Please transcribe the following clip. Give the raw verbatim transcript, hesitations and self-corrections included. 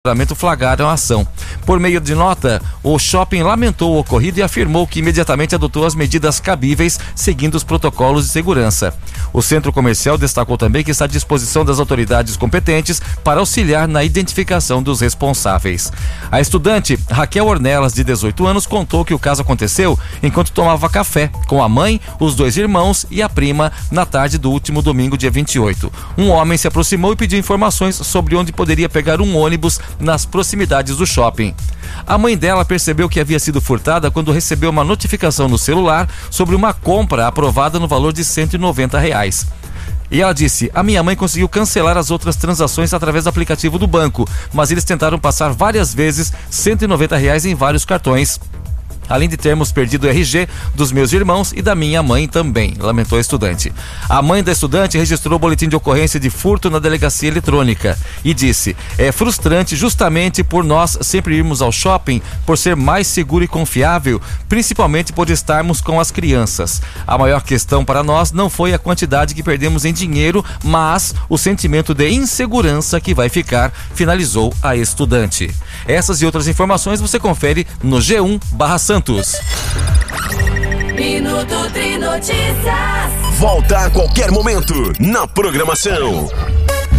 flagraram a ação. Por meio de nota, o shopping lamentou o ocorrido e afirmou que imediatamente adotou as medidas cabíveis, seguindo os protocolos de segurança. O centro comercial destacou também que está à disposição das autoridades competentes para auxiliar na identificação dos responsáveis. A estudante Raquel Ornelas, de dezoito anos, contou que o caso aconteceu enquanto tomava café com a mãe, os dois irmãos e a prima na tarde do último domingo, dia vinte e oito. Um homem se aproximou e pediu informações sobre onde poderia pegar um ônibus nas proximidades do shopping. A mãe dela percebeu que havia sido furtada quando recebeu uma notificação no celular sobre uma compra aprovada no valor de cento e noventa reais. E ela disse: a minha mãe conseguiu cancelar as outras transações através do aplicativo do banco, mas eles tentaram passar várias vezes cento e noventa reais em vários cartões. Além de termos perdido o R G dos meus irmãos e da minha mãe também, lamentou a estudante. A mãe da estudante registrou o boletim de ocorrência de furto na delegacia eletrônica e disse: é frustrante justamente por nós sempre irmos ao shopping, por ser mais seguro e confiável, principalmente por estarmos com as crianças. A maior questão para nós não foi a quantidade que perdemos em dinheiro, mas o sentimento de insegurança que vai ficar, finalizou a estudante. Essas e outras informações você confere no G um barra Santos. Minuto Tri Notícias. Volta a qualquer momento na programação.